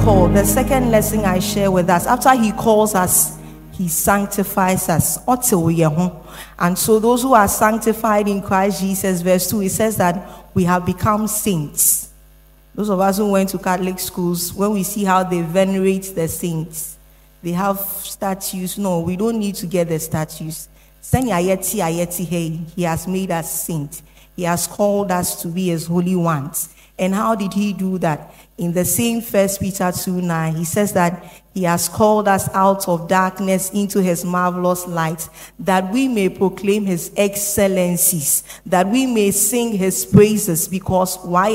call, the second lesson I share with us, after he calls us, he sanctifies us. And so those who are sanctified in Christ Jesus, verse 2, it says that we have become saints. Those of us who went to Catholic schools, when we see how they venerate the saints, they have statues. No, we don't need to get the statues. He has made us saints. He has called us to be his holy ones. And how did he do that? In the same 1 Peter 2:9, he says that he has called us out of darkness into his marvelous light, that we may proclaim his excellencies, that we may sing his praises, because by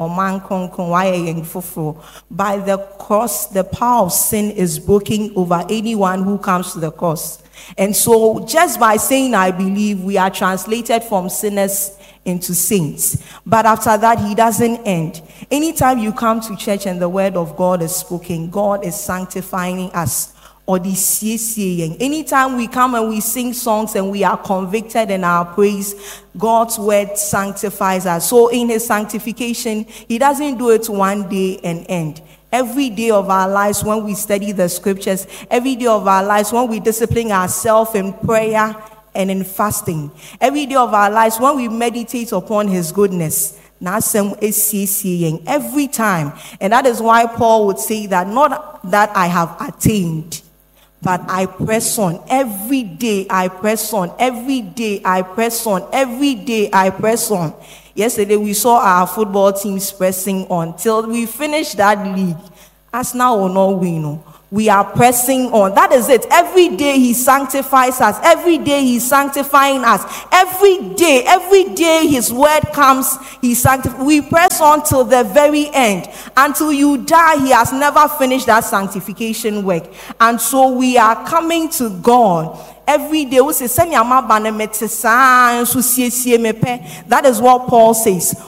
the cross, the power of sin is broken over anyone who comes to the cross. And so just by saying I believe, we are translated from sinners into saints. But after that, he doesn't end. Anytime you come to church and the word of God is spoken, God is sanctifying us. Anytime we come and we sing songs and we are convicted in our praise, God's word sanctifies us. So in his sanctification, he doesn't do it one day and end. Every day of our lives when we study the scriptures, every day of our lives when we discipline ourselves in prayer and in fasting, every day of our lives when we meditate upon his goodness, every time. And that is why Paul would say that not that I have attained, but I press on. Every day I press on. Every day I press on. Every day I press on. Yesterday we saw our football teams pressing on till we finished that league. As now or no we know. We are pressing on. That is it. Every day he sanctifies us. Every day he's sanctifying us. Every day his word comes, he sanctifies. We press on till the very end. Until you die, he has never finished that sanctification work. And so we are coming to God every day. That is what Paul says.